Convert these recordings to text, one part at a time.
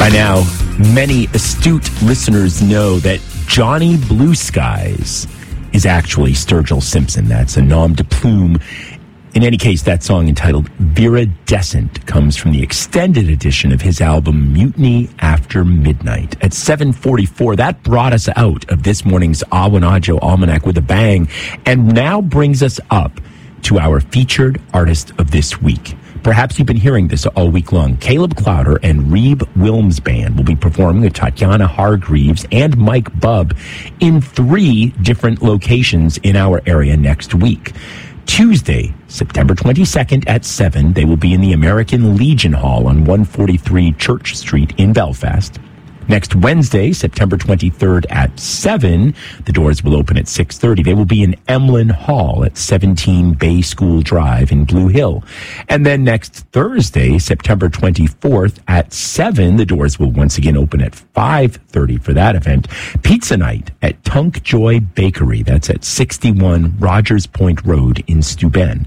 By now, many astute listeners know that Johnny Blue Skies is actually Sturgill Simpson. That's a nom de plume. In any case, that song entitled Viridescent comes from the extended edition of his album Mutiny After Midnight. At 7:44, that brought us out of this morning's Awanajo Almanac with a bang, and now brings us up to our featured artist of this week. Perhaps you've been hearing this all week long. Caleb Clowder and Reeb Wilms Band will be performing with Tatiana Hargreaves and Mike Bubb in 3 different locations in our area next week. Tuesday, September 22nd at 7, they will be in the American Legion Hall on 143 Church Street in Belfast. Next Wednesday, September 23rd at 7, the doors will open at 6:30. They will be in Emlyn Hall at 17 Bay School Drive in Blue Hill. And then next Thursday, September 24th at 7, the doors will once again open at 5:30 for that event. Pizza night at Tunk Joy Bakery. That's at 61 Rogers Point Road in Steuben.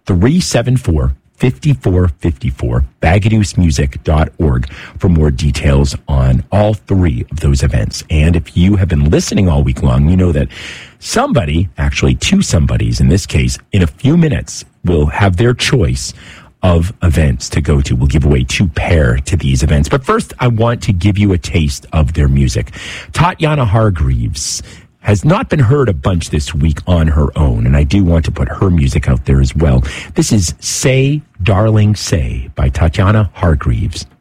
374-5454, bagadoosemusic.org for more details on all 3 of those events. And if you have been listening all week long, you know that somebody, actually 2 somebodies in this case, in a few minutes will have their choice of events to go to. We'll give away 2 pair to these events. But first, I want to give you a taste of their music. Tatiana Hargreaves has not been heard a bunch this week on her own, and I do want to put her music out there as well. This is Say, Darling, Say by Tatiana Hargreaves.